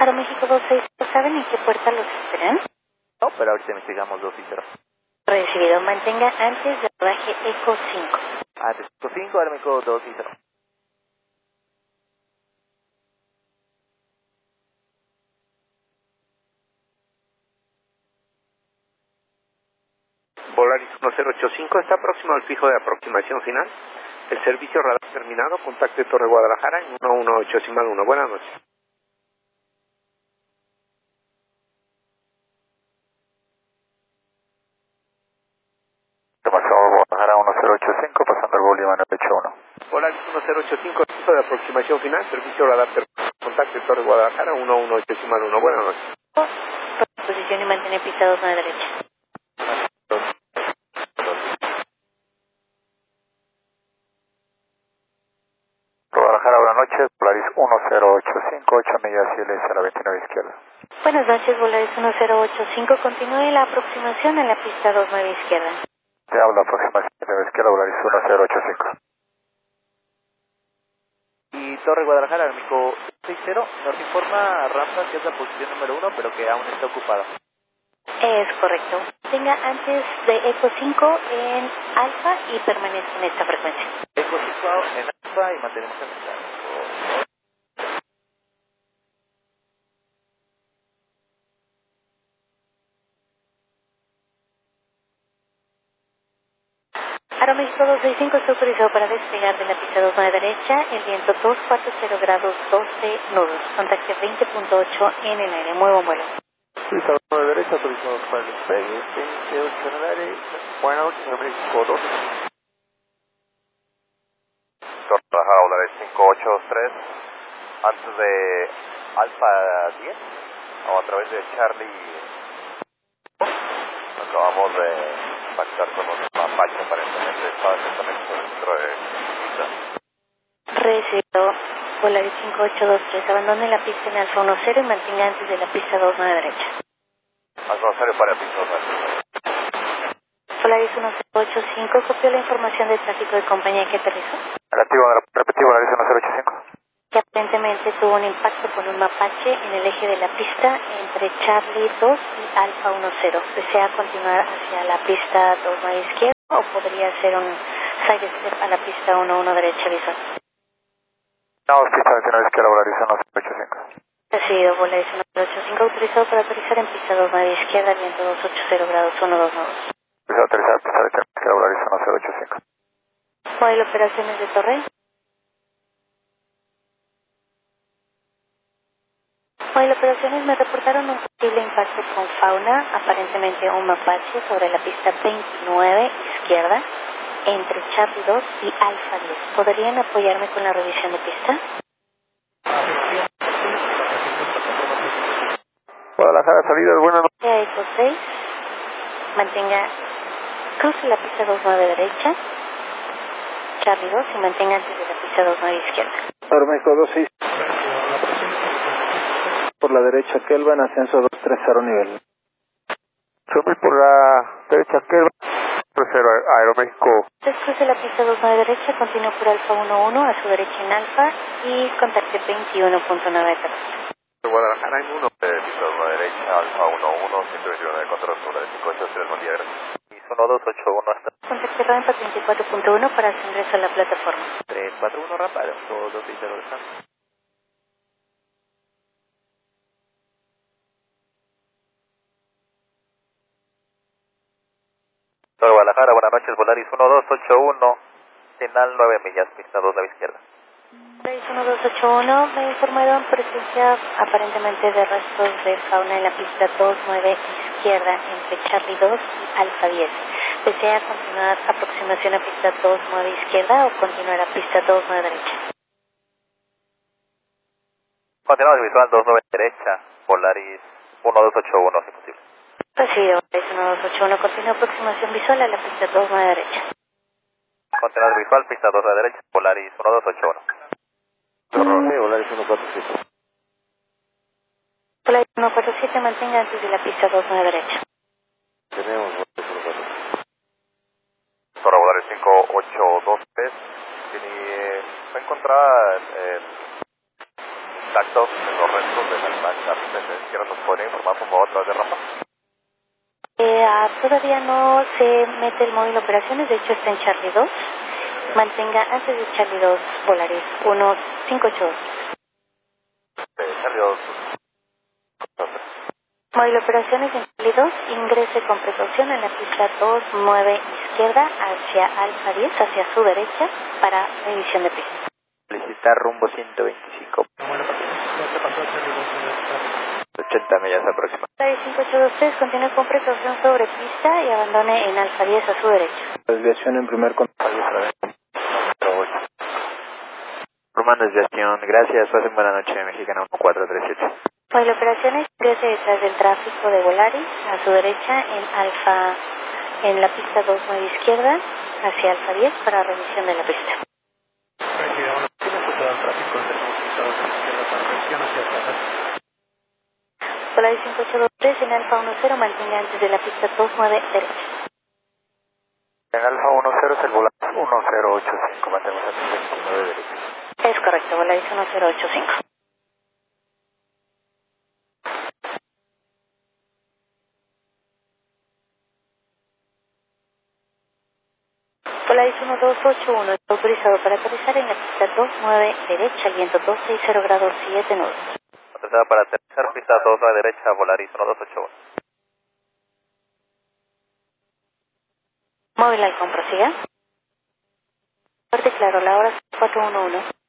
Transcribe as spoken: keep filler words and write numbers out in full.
Aeroméxico dos seis, ¿saben en qué puerta los esperan? No, pero ahorita investigamos dos y cero. Recibido, mantenga antes del rodaje Eco cinco. Antes, Eco cinco, Aeroméxico dos y cero. Volaris uno cero ocho cinco está próximo al fijo de aproximación final. El servicio radar terminado. Contacte Torre Guadalajara en uno uno ocho decimal uno. Buenas noches. Guadalajara uno cero ocho cinco, pasando el Bolívar nueve ocho uno. Volaris uno cero ocho cinco, fijo de aproximación final. Servicio radar terminado. Contacte Torre Guadalajara uno uno ocho decimal uno. Buenas noches. Posición y mantener pista dos nueve derecha. Guadalajara, buenas noches, Volaris uno cero ocho cinco, ocho millas y L S a la veintinueve izquierda. Buenas noches, Volaris uno cero ocho cinco, continúe la aproximación en la pista dos nueve izquierda. Te habla aproximación veintinueve izquierda, Volaris uno cero ocho cinco. Y Torre Guadalajara, Aeroméxico seis cero, nos informa Rampa que es la posición número uno, pero que aún está ocupada. Es correcto. Tenga antes de Eco cinco en alfa y permanezca en esta frecuencia. Eco cinco en alfa y mantenemos en el Aeroméxico dos seis cinco está autorizado para despegar de la pista dos nueve derecha, el viento dos cuarenta grados doce nudos, contacte veinte punto ocho en el aire, muevo vuelo. Pista dos nueve derecha, autorizado para el despegue, veintiocho en el aire. Buenas noches, Aeroméxico dos. Torre Guadalajara, Volaris cinco ocho dos tres, antes de Alfa diez, o a través de Charlie, acabamos de pactar con un mapache aparentemente, estaba exactamente por dentro de pista. Recibido, Volaris cinco ocho dos tres, abandone la pista en alfa uno cero y mantenga antes de la pista dos nueve derecha. Alfa uno cero para pista dos nueve. Volaris uno cero ocho cinco, copió la información de tráfico de compañía que aterrizó. Relativo, repetido, Volaris uno cero ocho cinco. Que aparentemente tuvo un impacto con un mapache en el eje de la pista entre Charlie dos y Alfa uno cero. ¿Desea continuar hacia la pista dos nueve izquierda o podría hacer un side step a la pista uno uno derecha visual? No, pista veintinueve izquierda, Volaris uno cero ocho cinco. Recibido, Volaris uno cero ocho cinco, autorizado para aterrizar en pista dos nueve izquierda, viento doscientos ochenta grados uno dos nueve. Autorizado a aterrizar, pista veintinueve izquierda, Volaris uno cero ocho cinco. Modelo operaciones de torre. Modelo operaciones me reportaron un posible impacto con fauna, aparentemente un mapache sobre la pista veintinueve izquierda, entre Charlie dos y Alfa diez. ¿Podrían apoyarme con la revisión de pista? Guadalajara, salida, buenas noches. Eco seis, mantenga, cruce la pista dos nueve derecha, Charlie dos y mantenga antes de la pista dos nueve izquierda. Aeroméxico dos seis. Por la derecha, Kelvin, ascenso dos tres cero nivel. Soy por la derecha, Kelvin, tres cero, Aeroméxico. Después de la pista dos nueve derecha, continúe por Alfa uno uno, a su derecha en Alfa y contacte veintiuno punto nueve. Guadalajara en uno, pista dos nueve derecha, Alfa uno uno, ciento veintiuno de control, Volaris cinco ocho tres, buen día, gracias. Y uno dos ocho uno hasta. Contacte rampa treinta y cuatro punto uno para su ingreso a la plataforma. tres cuatro uno rampa, Aeroméxico dos seis cero descanso. Torre Guadalajara, buenas noches, Volaris uno dos ocho uno, final nueve millas, pista dos nueve izquierda. Volaris uno dos ocho uno, me informaron presencia aparentemente de restos de fauna en la pista dos nueve izquierda entre Charlie dos y Alfa diez. ¿Desea continuar aproximación a pista dos nueve izquierda o continuar a pista dos nueve derecha? Continuamos visual dos nueve derecha, Volaris uno dos ocho uno, si posible. Recibido, Volaris uno dos ocho uno, continúa aproximación visual a la pista dos nueve derecha. Continuamos visual, pista dos nueve derecha, Volaris uno dos ocho uno. Torre, Volaris uno cuatro siete. Volaris uno cuatro siete, mantenga antes de la pista dos nueve derecha. Tenemos Volaris uno cuatro siete. Torre Volaris cinco ocho dos tres, tiene, fue encontrada el contacto en los restos de la Charlie izquierda. ¿Nos podría informar por favor a través de Rafa? Eh, ah, todavía no se mete el móvil operaciones, de hecho está en Charlie dos. Mantenga antes de Charlie dos, Volaris uno cinco ocho dos. Eh, Charlie dos. Móvil operaciones en Charlie dos, ingrese con precaución en la pista dos nueve izquierda hacia Alfa diez, hacia su derecha, para revisión de pista. Solicitar rumbo ciento veinticinco. ochenta millas aproximadamente. Volaris cinco ocho dos tres, continúe con precaución sobre pista y abandone en Alfa diez a su derecha. Desviación en primer contacto. Rumán desviación, gracias, pasen buena noche, Mexicana uno cuatro tres siete. Móvil operaciones, ingrese detrás del tráfico de Volaris, a su derecha en Alfa, en la pista dos nueve izquierda, hacia Alfa diez para revisión de la pista. Volaris cinco ocho dos tres en Alfa uno cero, mantenga antes de la pista dos nueve derecha. En Alfa uno cero es el Volaris uno cero ocho cinco, mantengamos antes de veintinueve derecha. Es correcto, Volaris uno cero ocho cinco. Volaris uno dos ocho uno, está autorizado para aterrizar en la pista dos nueve derecha, al viento dos seis cero grados siete nudos. Autorizada para aterrizar, pista dos nueve derecha, Volaris uno dos ocho uno. Móvil al prosiga. Fuerte claro, la hora es cuatro uno uno.